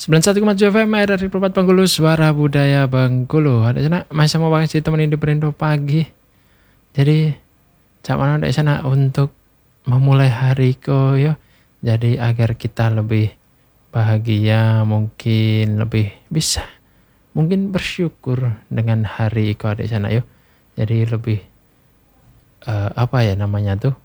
91,7 FM RRI Perempat Bengkulu, suara budaya Bengkulu. Ada sana masih mau bahas temenin di Perindo pagi. Jadi cak mana ada sana untuk memulai hari ko yo. Jadi agar kita lebih bahagia, mungkin lebih bisa mungkin bersyukur dengan hari ko ada sana yo. Jadi lebih apa ya namanya tuh?